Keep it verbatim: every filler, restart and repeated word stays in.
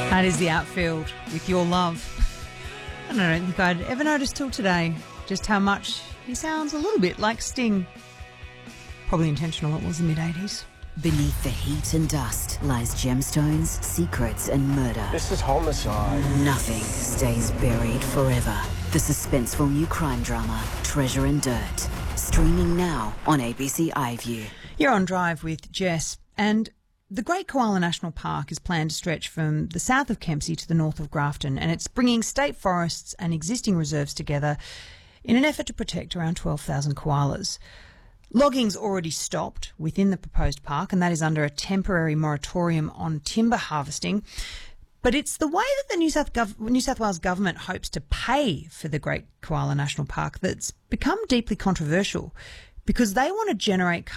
That is the outfield with Your Love. And I don't think I'd ever noticed till today just how much he sounds a little bit like Sting. Probably intentional, it was the mid-eighties. Beneath the heat and dust lies gemstones, secrets and murder. This is homicide. Nothing stays buried forever. The suspenseful new crime drama, Treasure and Dirt. Streaming now on A B C iView. You're on Drive with Jess, and the Great Koala National Park is planned to stretch from the south of Kempsey to the north of Grafton, and it's bringing state forests and existing reserves together in an effort to protect around twelve thousand koalas. Logging's already stopped within the proposed park, and that is under a temporary moratorium on timber harvesting. But it's the way that the New South, Gov- New South Wales government hopes to pay for the Great Koala National Park that's become deeply controversial, because they want to generate